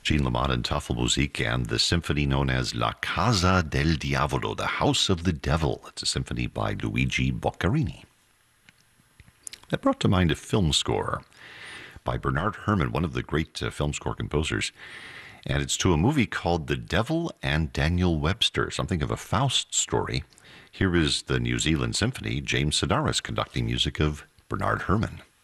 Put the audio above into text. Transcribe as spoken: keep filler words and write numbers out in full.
Gene Lamont and Tafelmusik and the symphony known as La Casa del Diavolo, the House of the Devil. It's a symphony by Luigi Boccherini. That brought to mind a film score by Bernard Herrmann, one of the great uh, film score composers. And it's to a movie called The Devil and Daniel Webster, something of a Faust story. Here is the New Zealand Symphony, James Sedaris conducting music of Bernard Herrmann.